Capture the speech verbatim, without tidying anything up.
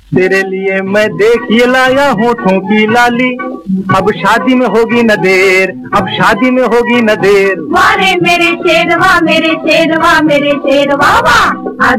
तेरे लिए मैं देखिए लाया होठों की लाली, अब शादी में होगी न देर, अब शादी में होगी न देर। वारे मेरे शेरवा मेरे शेरवा मेरे शेरवा वाह।